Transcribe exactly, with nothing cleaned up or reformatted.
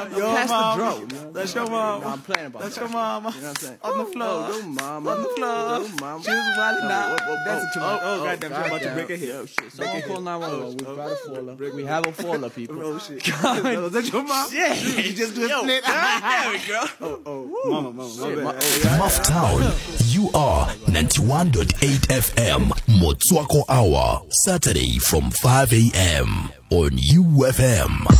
Your Pass mama. the drum. You know That's your mama. No, I'm playing about That's that. your mama. You know what I'm saying? On the floor. Oh, no, mama. On the floor. No, mama. She was wilding No, out. whoa, whoa, That's whoa. it too much. Oh, goddamn. She's about to goddamn. break a hip. Oh, shit. Someone Break a call hip. nine one one. We've Oh, got a oh, faller. break We a have a faller, people. Oh, shit. Was that your mom? Yeah. You just do a split. There we go. Oh, oh. Mama, mama. Shit, My my- bad. oh, yeah. Muff Town, you are ninety-one point eight F M, Motswako Hour, Saturday from five a.m. on U F M.